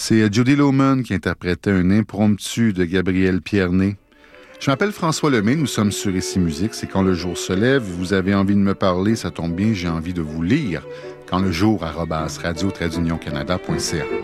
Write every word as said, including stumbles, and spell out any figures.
C'est Judy Loman qui interprétait un impromptu de Gabriel Pierné. Je m'appelle François Lemay, nous sommes sur Ici Musique. C'est Quand le jour se lève. Vous avez envie de me parler, ça tombe bien, j'ai envie de vous lire. Quand le jour, arobase radio tiret union canada point c a.